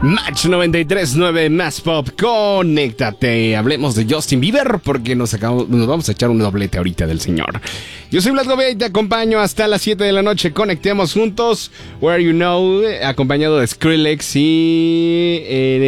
Match 93.9 Más Pop, conéctate. Hablemos de Justin Bieber porque nos vamos a echar un doblete ahorita del señor. Yo soy Vlad Gobea y te acompaño hasta las 7 de la noche. Conectemos juntos. Where You Know, acompañado de Skrillex y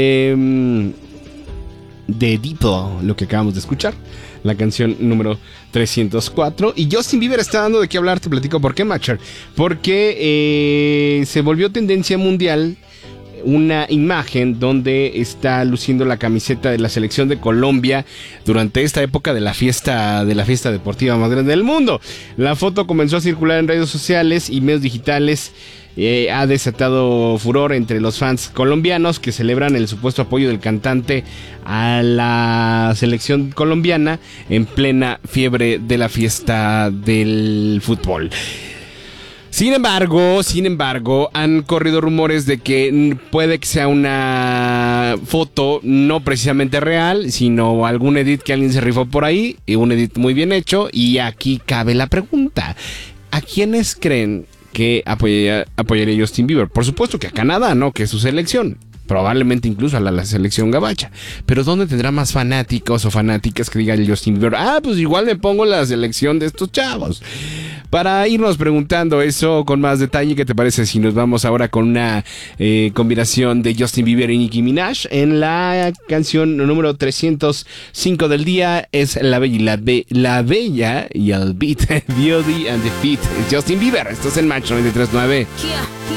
de Deeple, lo que acabamos de escuchar. La canción número 304. Y Justin Bieber está dando de qué hablar. Te platico por qué, Matcher. Porque se volvió tendencia mundial una imagen donde está luciendo la camiseta de la selección de Colombia durante esta época de la fiesta deportiva más grande del mundo. La foto comenzó a circular en redes sociales y medios digitales. Ha desatado furor entre los fans colombianos que celebran el supuesto apoyo del cantante a la selección colombiana en plena fiebre de la fiesta del fútbol. Sin embargo, han corrido rumores de que puede que sea una foto no precisamente real, sino algún edit que alguien se rifó por ahí, y un edit muy bien hecho. Y aquí cabe la pregunta: ¿a quiénes creen que apoyaría Justin Bieber? Por supuesto que a Canadá, ¿no? Que es su selección. Probablemente incluso a la selección gabacha. Pero ¿dónde tendrá más fanáticos o fanáticas que digan Justin Bieber? Pues igual me pongo la selección de estos chavos. Para irnos preguntando eso con más detalle, ¿qué te parece si nos vamos ahora con una combinación de Justin Bieber y Nicki Minaj? En la canción número 305 del día es La Bella y el Beat, Beauty and the Beat. Justin Bieber, esto es en Match 93.9.